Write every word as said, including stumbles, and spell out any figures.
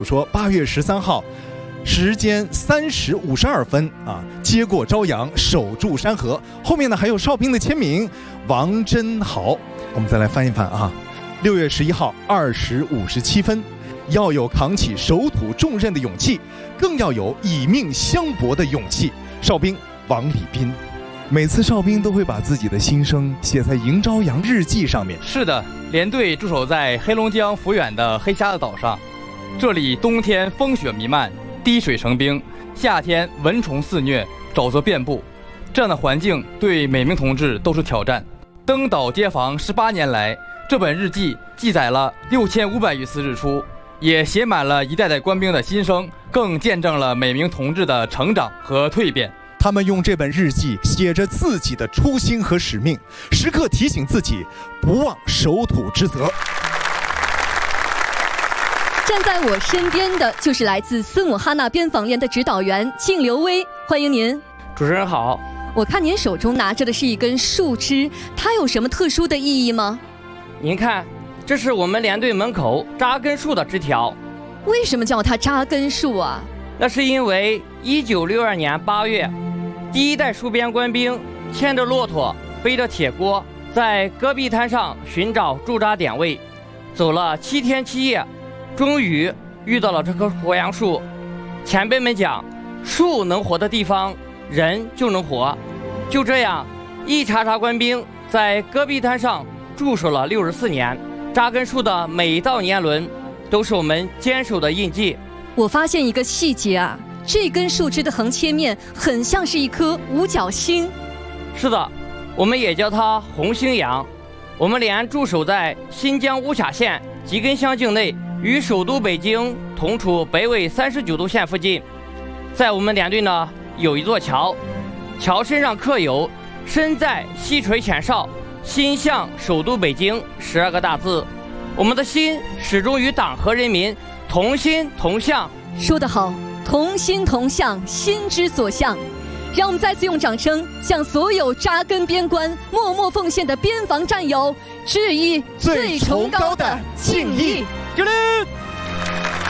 说八月十三号，时间三时五十二分啊，接过朝阳，守住山河。后面呢还有哨兵的签名，王真豪。我们再来翻一翻啊，六月十一号二时五十七分，要有扛起守土重任的勇气，更要有以命相搏的勇气。哨兵王礼斌。每次哨兵都会把自己的心声写在迎朝阳日记上面。 是的，连队驻守在黑龙江抚远的黑瞎子岛上，这里冬天风雪弥漫，滴水成冰，夏天蚊虫肆虐，沼泽遍布。这样的环境对每名同志都是挑战。登岛接防十八年来，这本日记记载了六千五百余次日出，也写满了一代代官兵的心声，更见证了每名同志的成长和蜕变。 他们用这本日记写着自己的初心和使命，时刻提醒自己不忘守土之责。 站在我身边的就是来自斯姆哈纳边防连的指导员靳刘威，欢迎您。 主持人好。 我看您手中拿着的是一根树枝，它有什么特殊的意义吗？ 您看，这是我们连队门口扎根树的枝条。 为什么叫它扎根树啊？ 那是因为一九六二年八月，第一代戍边官兵牵着骆驼，背着铁锅，在戈壁滩上寻找驻扎点位，走了七天七夜，终于遇到了这棵活杨树。前辈们讲，树能活的地方，人就能活。就这样，一茬茬官兵在戈壁滩上驻守了六十四年，扎根树的每一道年轮，都是我们坚守的印记。 我发现一个细节啊，这根树枝的横切面很像是一颗五角星。 是的，我们也叫它红星杨。我们连驻守在新疆乌卡县吉根乡境内，与首都北京同处北纬三十九度线附近。在我们连队呢，有一座桥，桥身上刻有“身在西陲前哨，心向首都北京”十二个大字。我们的心始终与党和人民同心同向。 说得好，同心同向，心之所向。让我们再次用掌声向所有扎根边关、默默奉献的边防战友致以最崇高的敬意。 敬礼！